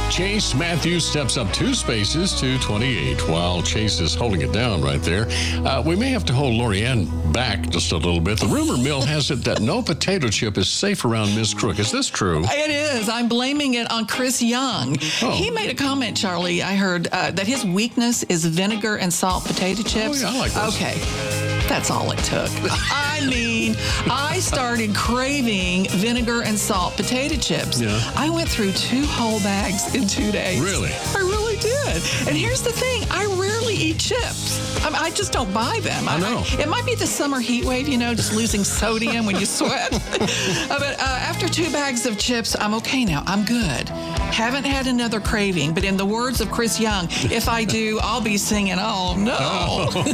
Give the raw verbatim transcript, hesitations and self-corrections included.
Chase Matthews steps up two spaces to twenty-eight, while Chase is holding it down right there. Uh, we may have to hold Lorianne back just a little bit. The rumor mill has it that no potato chip is safe around Miz Crook. Is this true? It is. I'm blaming it on Chris Young. Oh. He made a comment, Charlie, I heard, uh, that his weakness is vinegar and salt potato chips. Oh, yeah, I like those. Okay. That's all it took. I mean, I started craving vinegar and salt potato chips. Yeah. I went through two whole bags in two days. Really? I really did. And here's the thing. I rarely eat chips. I, mean, I just don't buy them. I know. I, it might be the summer heat wave, you know, just losing sodium when you sweat. Uh, but uh, after two bags of chips, I'm okay now. I'm good. Haven't had another craving, but in the words of Chris Young, if I do, I'll be singing, oh, no. Oh.